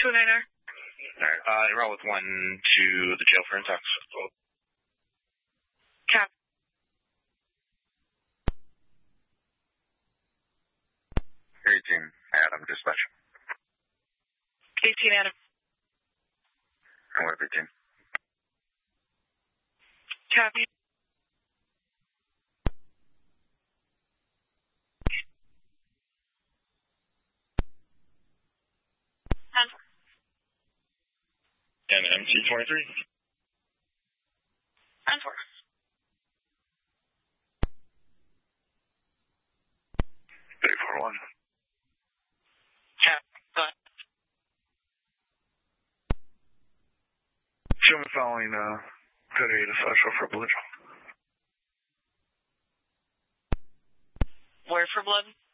209R. Alright, you roll with 1 to the jail for intox. Cap. 18, Adam, dispatch. 18, Adam. And what 18? Copy. And MC23? 10-4. 341. Cap. Go ahead. Show me following, code 8 of Special for Blood. Where for blood?